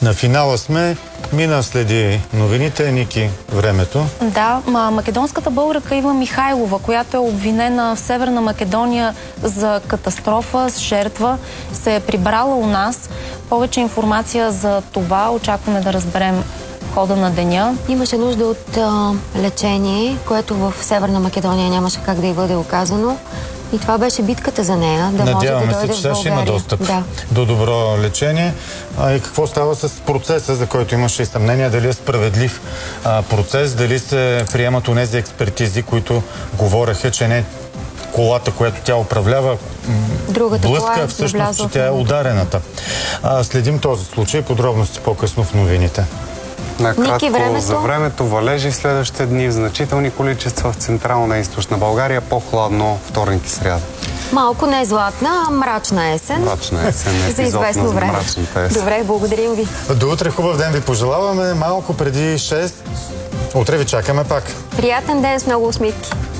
На финала сме. Мина следи новините. Ники, времето. Да, македонската българка Ива Михайлова, която е обвинена в Северна Македония за катастрофа с жертва, се е прибрала у нас. Повече информация за това очакваме да разберем хода на деня. Имаше нужда от лечение, което в Северна Македония нямаше как да й бъде оказано. И това беше битката за нея, да може да дойде в България. Надяваме се, че ще има достъп до добро лечение. И какво става с процеса, за който имаше и съмнение, дали е справедлив процес, дали се приемат онези експертизи, които говореха, че не колата, която тя управлява, блъска, всъщност, че тя е ударената. Следим този случай, подробности по-късно в новините. Накратко за времето, валежи в следващите дни в значителни количества в Централна и Източна България, по-хладно вторник и сряда. Малко не е златна, а мрачна есен. Мрачна есен, за известно време. Добре, благодарим ви. До утре, хубав ден ви пожелаваме. Малко преди 6. Утре ви чакаме пак. Приятен ден с много усмивки.